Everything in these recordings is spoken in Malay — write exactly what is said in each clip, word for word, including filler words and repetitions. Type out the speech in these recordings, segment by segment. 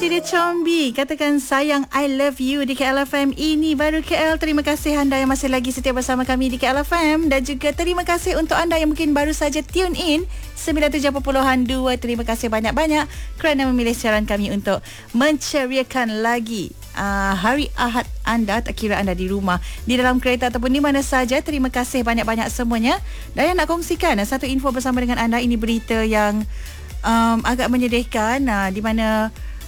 Itu dia Combi. Katakan sayang I love you di K L F M. Ini baru K L. Terima kasih anda yang masih lagi setia bersama kami di K L F M. Dan juga terima kasih untuk anda yang mungkin baru saja tune in sembilan puluh tujuh perpuluhan dua. Terima kasih banyak-banyak kerana memilih siaran kami untuk menceriakan lagi uh, hari Ahad anda, tak kira anda di rumah, di dalam kereta ataupun di mana saja. Terima kasih banyak-banyak semuanya. Dan yang nak kongsikan satu info bersama dengan anda, ini berita yang um, agak menyedihkan, uh, di mana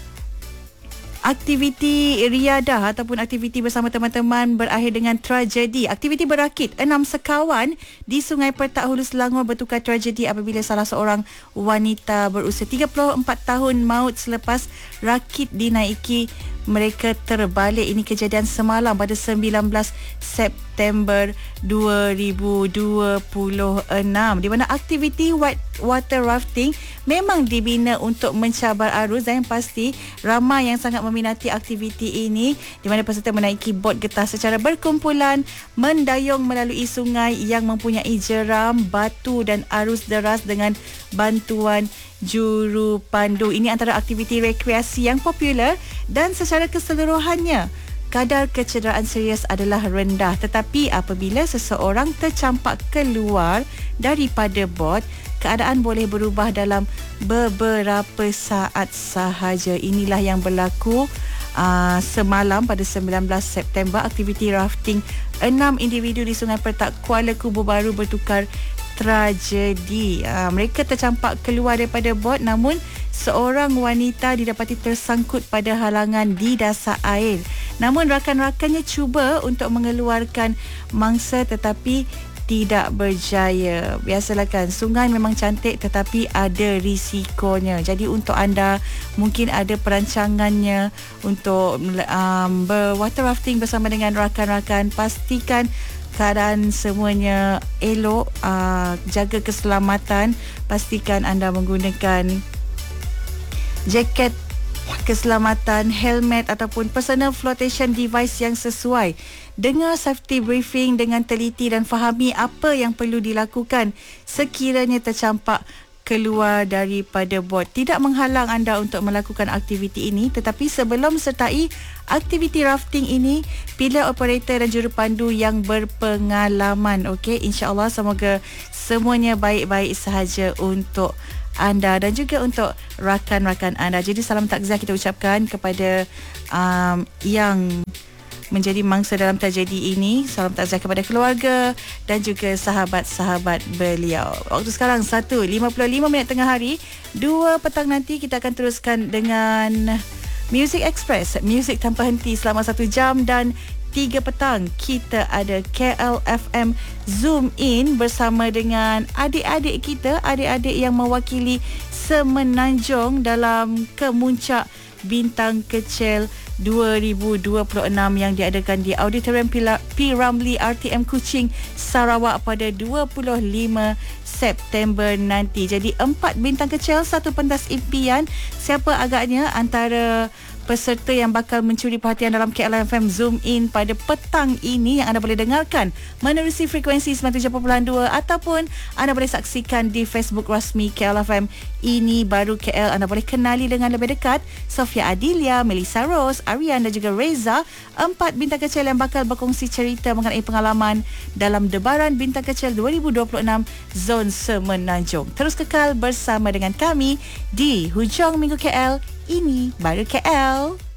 aktiviti riadah ataupun aktiviti bersama teman-teman berakhir dengan tragedi. Aktiviti berakit enam sekawan di Sungai Pertak Hulu Selangor bertukar tragedi apabila salah seorang wanita berusia tiga puluh empat tahun maut selepas rakit dinaiki. Mereka terbalik. Ini kejadian semalam pada sembilan belas September dua ribu dua puluh enam, di mana aktiviti white water rafting memang dibina untuk mencabar arus, dan yang pasti ramai yang sangat meminati aktiviti ini, di mana peserta menaiki bot getah secara berkumpulan mendayung melalui sungai yang mempunyai jeram, batu dan arus deras dengan bantuan juru pandu. Ini antara aktiviti rekreasi yang popular dan secara keseluruhannya kadar kecederaan serius adalah rendah. Tetapi apabila seseorang tercampak keluar daripada bot, keadaan boleh berubah dalam beberapa saat sahaja. Inilah yang berlaku uh, semalam pada sembilan belas September. Aktiviti rafting enam individu di Sungai Pertak, Kuala Kubu Baru bertukar tragedi. Uh, mereka tercampak keluar daripada bot, namun seorang wanita didapati tersangkut pada halangan di dasar air. Namun rakan-rakannya cuba untuk mengeluarkan mangsa tetapi tidak berjaya. Biasalah kan, sungai memang cantik tetapi ada risikonya. Jadi untuk anda mungkin ada perancangannya untuk um, berwater rafting bersama dengan rakan-rakan, pastikan keadaan semuanya elok, uh, jaga keselamatan, pastikan anda menggunakan jaket keselamatan, helmet ataupun personal flotation device yang sesuai. Dengar safety briefing dengan teliti dan fahami apa yang perlu dilakukan sekiranya tercampak keluar daripada bot. Tidak menghalang anda untuk melakukan aktiviti ini, tetapi sebelum sertai aktiviti rafting ini, pilih operator dan jurupandu yang berpengalaman. Okey, insya-Allah semoga semuanya baik-baik sahaja untuk anda dan juga untuk rakan-rakan anda. Jadi salam takziah kita ucapkan kepada um, yang menjadi mangsa dalam tragedi ini. Salam takziah kepada keluarga dan juga sahabat-sahabat beliau. Waktu sekarang satu lima puluh lima minit tengah hari, dua petang nanti kita akan teruskan dengan Music Express, muzik tanpa henti selama satu jam, dan tiga petang kita ada K L F M Zoom In bersama dengan adik-adik kita, adik-adik yang mewakili Semenanjung dalam Kemuncak Bintang Kecil dua ribu dua puluh enam yang diadakan di Auditorium P. Ramlee R T M Kuching, Sarawak pada dua puluh lima September nanti. Jadi empat bintang kecil, satu pentas impian. Siapa agaknya antara peserta yang bakal mencuri perhatian dalam K L F M Zoom In pada petang ini yang anda boleh dengarkan menerusi frekuensi sembilan puluh tujuh perpuluhan dua ataupun anda boleh saksikan di Facebook rasmi K L F M. Ini baru K L. Anda boleh kenali dengan lebih dekat Sofia Adilia, Melissa Rose, Arian dan juga Reza. Empat bintang kecil yang bakal berkongsi cerita mengenai pengalaman dalam Debaran Bintang Kecil dua ribu dua puluh enam Zon Semenanjung. Terus kekal bersama dengan kami di Hujung Minggu K L. Ini baru K L.